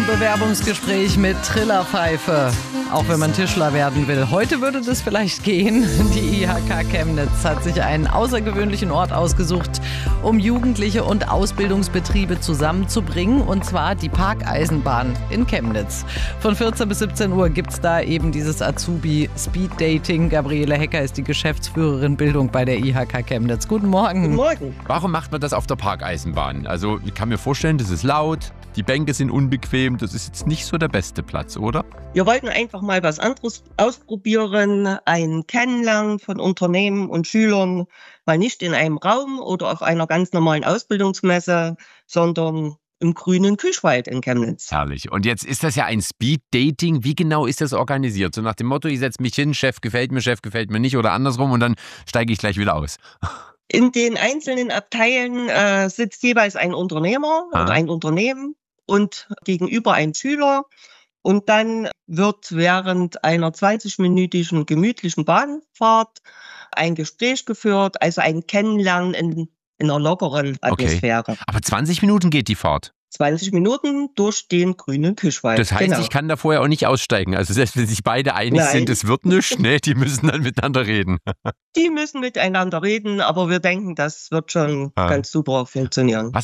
zum Bewerbungsgespräch mit Trillerpfeife. Auch wenn man Tischler werden will. Heute würde das vielleicht gehen. Die IHK Chemnitz hat sich einen außergewöhnlichen Ort ausgesucht, um Jugendliche und Ausbildungsbetriebe zusammenzubringen. Und zwar die Parkeisenbahn in Chemnitz. Von 14 bis 17 Uhr gibt es da eben dieses Azubi-Speed-Dating. Gabriele Hecker ist die Geschäftsführerin Bildung bei der IHK Chemnitz. Guten Morgen. Guten Morgen. Warum macht man das auf der Parkeisenbahn? Also ich kann mir vorstellen, das ist laut, die Bänke sind unbequem, das ist jetzt nicht so der beste Platz, oder? Wir wollten einfach mal was anderes ausprobieren, ein Kennenlernen von Unternehmen und Schülern, mal nicht in einem Raum oder auf einer ganz normalen Ausbildungsmesse, sondern im grünen Küchwald in Chemnitz. Herrlich. Und jetzt ist das ja ein Speed-Dating. Wie genau ist das organisiert? So nach dem Motto, ich setze mich hin, Chef gefällt mir nicht oder andersrum und dann steige ich gleich wieder aus. In den einzelnen Abteilen sitzt jeweils ein Unternehmer oder ein Unternehmen und gegenüber ein Schüler. Und dann wird während einer 20-minütigen gemütlichen Bahnfahrt ein Gespräch geführt, also ein Kennenlernen in einer lockeren Atmosphäre. Okay. Aber 20 Minuten geht die Fahrt? 20 Minuten durch den grünen Küchwald. Das heißt, genau. Ich kann da vorher auch nicht aussteigen. Also selbst wenn sich beide einig sind, es wird nichts, ne? Die müssen dann miteinander reden. Die müssen miteinander reden, aber wir denken, das wird schon ganz super funktionieren.